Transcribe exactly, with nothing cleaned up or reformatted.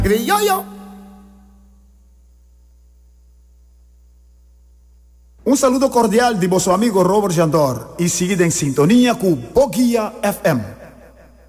Criollo. Un saludo cordial de vuestro amigo Robert Jandor y seguid en sintonía con Boguía F M.